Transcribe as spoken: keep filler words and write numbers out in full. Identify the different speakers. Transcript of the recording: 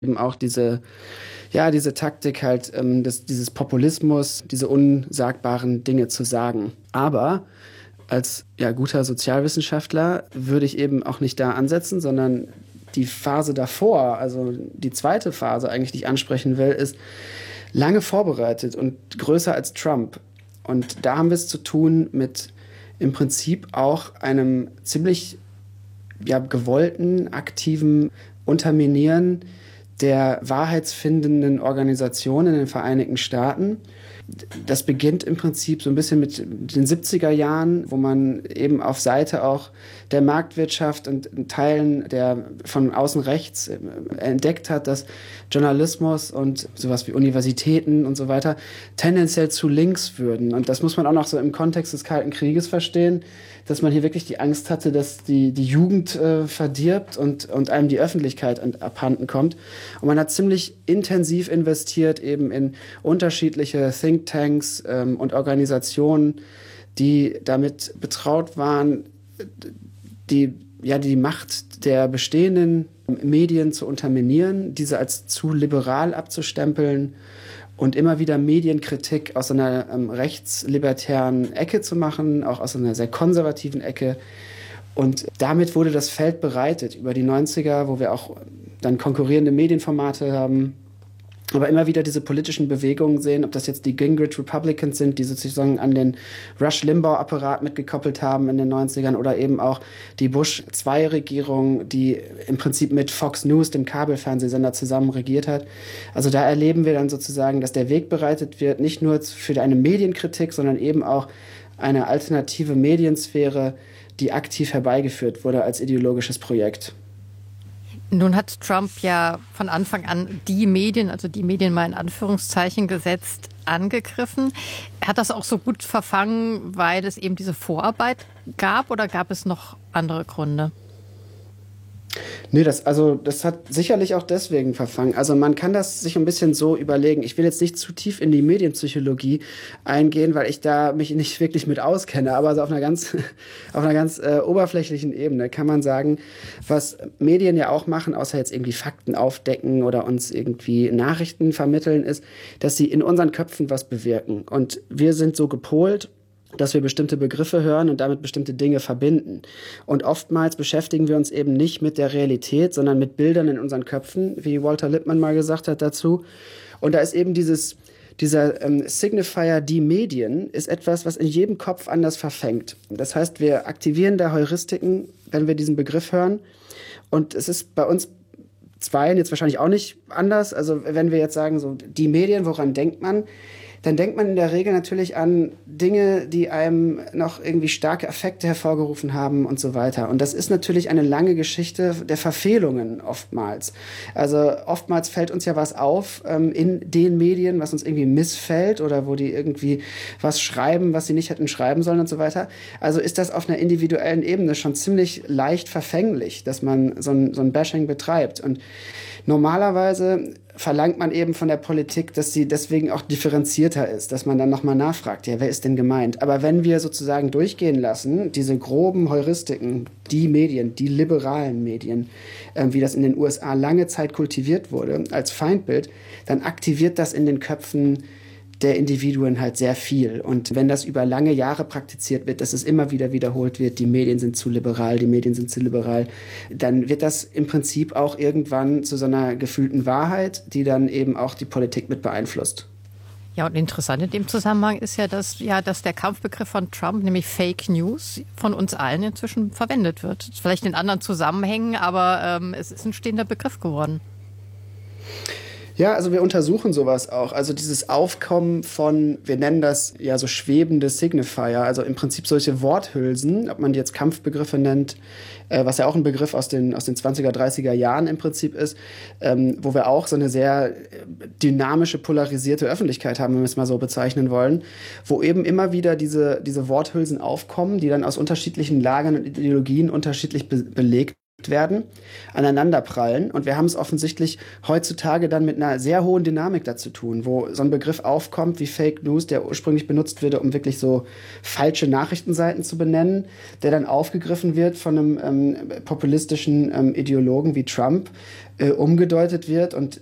Speaker 1: eben auch diese, ja, diese Taktik halt, ähm, des, dieses Populismus, diese unsagbaren Dinge zu sagen. Aber als ja, guter Sozialwissenschaftler würde ich eben auch nicht da ansetzen, sondern die Phase davor, also die zweite Phase eigentlich, die ich ansprechen will, ist lange vorbereitet und größer als Trump. Und da haben wir es zu tun mit im Prinzip auch einem ziemlich ja, gewollten, aktiven Unterminieren der wahrheitsfindenden Organisationen in den Vereinigten Staaten. Das beginnt im Prinzip so ein bisschen mit den siebziger Jahren, wo man eben auf Seite auch der Marktwirtschaft und Teilen der von außen rechts entdeckt hat, dass Journalismus und sowas wie Universitäten und so weiter tendenziell zu links würden. Und das muss man auch noch so im Kontext des Kalten Krieges verstehen, dass man hier wirklich die Angst hatte, dass die, die Jugend äh, verdirbt und, und einem die Öffentlichkeit abhanden kommt. Und man hat ziemlich intensiv investiert eben in unterschiedliche Thinktanks ähm, und Organisationen, die damit betraut waren, die, ja, die Macht der bestehenden Medien zu unterminieren, diese als zu liberal abzustempeln und immer wieder Medienkritik aus einer ähm, rechtslibertären Ecke zu machen, auch aus einer sehr konservativen Ecke. Und damit wurde das Feld bereitet über die neunziger, wo wir auch dann konkurrierende Medienformate haben, aber immer wieder diese politischen Bewegungen sehen, ob das jetzt die Gingrich Republicans sind, die sozusagen an den Rush-Limbaugh-Apparat mitgekoppelt haben in den neunzigern, oder eben auch die Bush-zwei-Regierung, die im Prinzip mit Fox News, dem Kabelfernsehsender, zusammen regiert hat. Also da erleben wir dann sozusagen, dass der Weg bereitet wird, nicht nur für eine Medienkritik, sondern eben auch eine alternative Mediensphäre, die aktiv herbeigeführt wurde als ideologisches Projekt.
Speaker 2: Nun hat Trump ja von Anfang an die Medien, also die Medien mal in Anführungszeichen gesetzt, angegriffen. Hat das auch so gut verfangen, weil es eben diese Vorarbeit gab, oder gab es noch andere Gründe?
Speaker 1: Nee, das, also, das hat sicherlich auch deswegen verfangen. Also man kann das sich ein bisschen so überlegen. Ich will jetzt nicht zu tief in die Medienpsychologie eingehen, weil ich da mich nicht wirklich mit auskenne. Aber also auf einer ganz, auf einer ganz äh, oberflächlichen Ebene kann man sagen, was Medien ja auch machen, außer jetzt irgendwie Fakten aufdecken oder uns irgendwie Nachrichten vermitteln, ist, dass sie in unseren Köpfen was bewirken. Und wir sind so gepolt, dass wir bestimmte Begriffe hören und damit bestimmte Dinge verbinden. Und oftmals beschäftigen wir uns eben nicht mit der Realität, sondern mit Bildern in unseren Köpfen, wie Walter Lippmann mal gesagt hat dazu. Und da ist eben dieses, dieser ähm, Signifier, die Medien, ist etwas, was in jedem Kopf anders verfängt. Das heißt, wir aktivieren da Heuristiken, wenn wir diesen Begriff hören. Und es ist bei uns Zweien jetzt wahrscheinlich auch nicht anders. Also wenn wir jetzt sagen, so die Medien, woran denkt man? Dann denkt man in der Regel natürlich an Dinge, die einem noch irgendwie starke Affekte hervorgerufen haben und so weiter. Und das ist natürlich eine lange Geschichte der Verfehlungen oftmals. Also oftmals fällt uns ja was auf ähm, in den Medien, was uns irgendwie missfällt oder wo die irgendwie was schreiben, was sie nicht hätten schreiben sollen und so weiter. Also ist das auf einer individuellen Ebene schon ziemlich leicht verfänglich, dass man so ein, so ein Bashing betreibt. Und normalerweise verlangt man eben von der Politik, dass sie deswegen auch differenzierter ist, dass man dann nochmal nachfragt, ja, wer ist denn gemeint? Aber wenn wir sozusagen durchgehen lassen, diese groben Heuristiken, die Medien, die liberalen Medien, äh, wie das in den U S A lange Zeit kultiviert wurde, als Feindbild, dann aktiviert das in den Köpfen der Individuen halt sehr viel. Und wenn das über lange Jahre praktiziert wird, dass es immer wieder wiederholt wird, die Medien sind zu liberal, die Medien sind zu liberal, dann wird das im Prinzip auch irgendwann zu so einer gefühlten Wahrheit, die dann eben auch die Politik mit beeinflusst.
Speaker 2: Ja, und interessant in dem Zusammenhang ist ja, dass, ja, dass der Kampfbegriff von Trump, nämlich Fake News, von uns allen inzwischen verwendet wird. Vielleicht in anderen Zusammenhängen, aber ähm, es ist ein stehender Begriff geworden.
Speaker 1: Ja, also wir untersuchen sowas auch. Also dieses Aufkommen von, wir nennen das ja so schwebende Signifier, also im Prinzip solche Worthülsen, ob man die jetzt Kampfbegriffe nennt, äh, was ja auch ein Begriff aus den, aus den zwanziger, dreißiger Jahren im Prinzip ist, ähm, wo wir auch so eine sehr dynamische, polarisierte Öffentlichkeit haben, wenn wir es mal so bezeichnen wollen, wo eben immer wieder diese, diese Worthülsen aufkommen, die dann aus unterschiedlichen Lagern und Ideologien unterschiedlich be- belegt werden, aneinanderprallen. Und wir haben es offensichtlich heutzutage dann mit einer sehr hohen Dynamik dazu tun, wo so ein Begriff aufkommt wie Fake News, der ursprünglich benutzt wurde, um wirklich so falsche Nachrichtenseiten zu benennen, der dann aufgegriffen wird von einem ähm, populistischen ähm, Ideologen wie Trump, äh, umgedeutet wird und